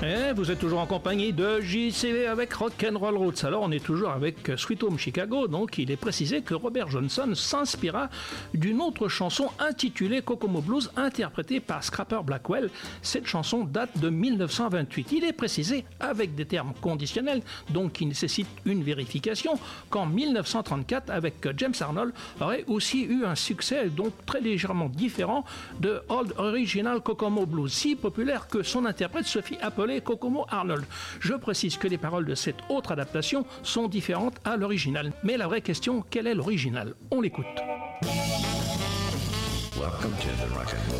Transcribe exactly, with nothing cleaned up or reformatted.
Et vous êtes toujours en compagnie de J C V avec Rock'n'Roll Roots. Alors on est toujours avec Sweet Home Chicago, donc il est précisé que Robert Johnson s'inspira d'une autre chanson intitulée Kokomo Blues, interprétée par Scrapper Blackwell. Cette chanson date de mille neuf cent vingt-huit. Il est précisé avec des termes conditionnels, donc qui nécessitent une vérification, qu'en mille neuf cent trente-quatre, avec James Arnold, aurait aussi eu un succès donc très légèrement différent de Old Original Kokomo Blues, si populaire que son interprète se fit appeler Kokomo Arnold. Je précise que les paroles de cette autre adaptation sont différentes à l'original. Mais la vraie question, quel est l'original? On l'écoute. Welcome to the Rock and Roll